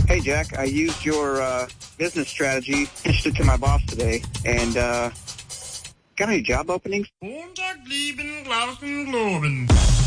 Hey, Jack, I used your business strategy, pitched it to my boss today, and got any job openings? Montag, lieben, Glauben, Globen.